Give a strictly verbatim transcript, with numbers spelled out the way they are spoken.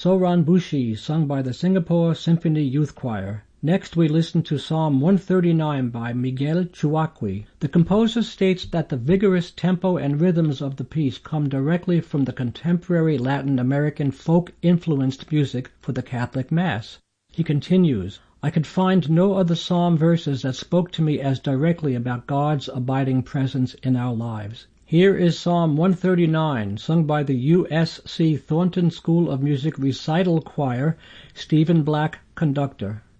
Soran Bushi, sung by the Singapore Symphony Youth Choir. Next we listen to Psalm one thirty-nine by Miguel Chuaqui. The composer states that the vigorous tempo and rhythms of the piece come directly from the contemporary Latin American folk-influenced music for the Catholic Mass. He continues, I could find no other psalm verses that spoke to me as directly about God's abiding presence in our lives. Here is Psalm one thirty-nine, sung by the U S C Thornton School of Music Recital Choir, Stephen Black, conductor.